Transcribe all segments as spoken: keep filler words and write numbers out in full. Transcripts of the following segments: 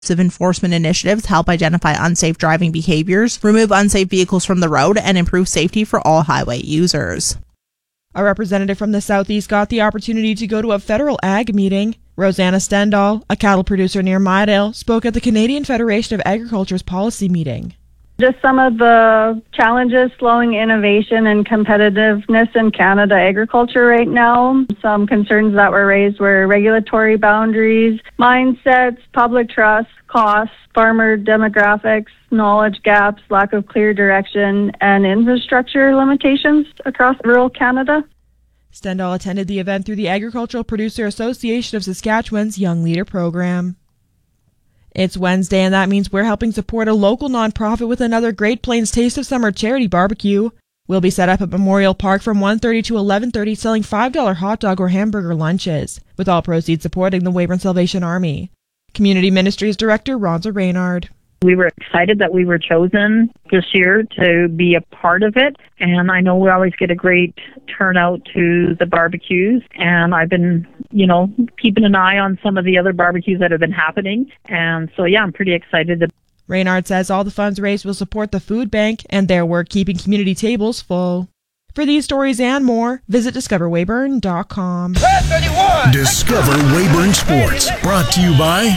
of enforcement initiatives help identify unsafe driving behaviors, remove unsafe vehicles from the road, and improve safety for all highway users. A representative from the Southeast got the opportunity to go to a federal ag meeting. Rosanna Stendal, a cattle producer near Midale, spoke at the Canadian Federation of Agriculture's policy meeting. Just some of the challenges slowing innovation and competitiveness in Canada agriculture right now. Some concerns that were raised were regulatory boundaries, mindsets, public trust, costs, farmer demographics, knowledge gaps, lack of clear direction, and infrastructure limitations across rural Canada. Stendal attended the event through the Agricultural Producer Association of Saskatchewan's Young Leader program. It's Wednesday, and that means we're helping support a local nonprofit with another Great Plains Taste of Summer charity barbecue. We'll be set up at Memorial Park from one thirty to eleven thirty, selling five dollar hot dog or hamburger lunches, with all proceeds supporting the Weyburn Salvation Army. Community Ministries Director Ronza Reynard. We were excited that we were chosen this year to be a part of it, and I know we always get a great turnout to the barbecues, and I've been, you know, keeping an eye on some of the other barbecues that have been happening, and so yeah, I'm pretty excited. To- Reynard says all the funds raised will support the food bank and their work keeping community tables full. For these stories and more, visit discover weyburn dot com. Discover Weyburn Sports, brought to you by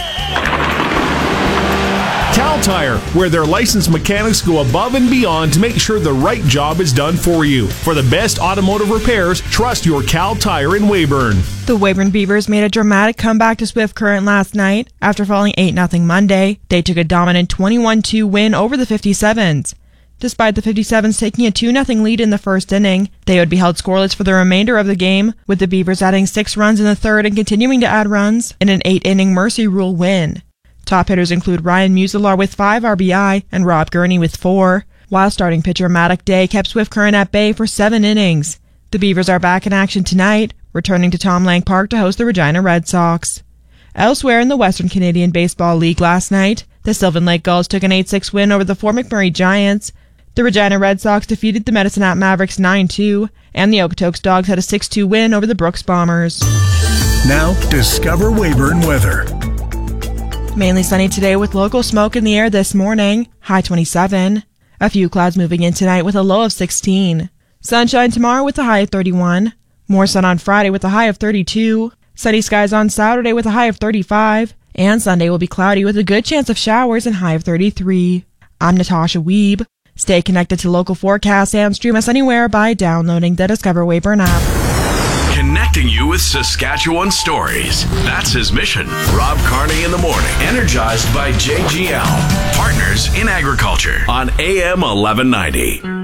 Cal Tire, where their licensed mechanics go above and beyond to make sure the right job is done for you. For the best automotive repairs, trust your Cal Tire in Weyburn. The Weyburn Beavers made a dramatic comeback to Swift Current last night. After falling eight nothing Monday, they took a dominant twenty-one two win over the fifty-sevens. Despite the fifty-sevens taking a two nothing lead in the first inning, they would be held scoreless for the remainder of the game, with the Beavers adding six runs in the third and continuing to add runs in an eight inning Mercy Rule win. Top hitters include Ryan Musilar with five R B I and Rob Gurney with four, while starting pitcher Maddock Day kept Swift Current at bay for seven innings. The Beavers are back in action tonight, returning to Tom Lang Park to host the Regina Red Sox. Elsewhere in the Western Canadian Baseball League last night, the Sylvan Lake Gulls took an eight six win over the Fort McMurray Giants. The Regina Red Sox defeated the Medicine Hat Mavericks nine two, and the Okotoks Dogs had a six two win over the Brooks Bombers. Now, discover Weyburn weather. Mainly sunny today with local smoke in the air this morning, high twenty-seven. A few clouds moving in tonight with a low of sixteen. Sunshine tomorrow with a high of thirty-one. More sun on Friday with a high of thirty-two. Sunny skies on Saturday with a high of thirty-five. And Sunday will be cloudy with a good chance of showers and high of thirty-three. I'm Natasha Weeb. Stay connected to local forecasts and stream us anywhere by downloading the Discover Weyburn app. Connecting you with Saskatchewan stories. That's his mission. Rob Carney in the morning. Energized by J G L. Partners in Agriculture on A M eleven ninety.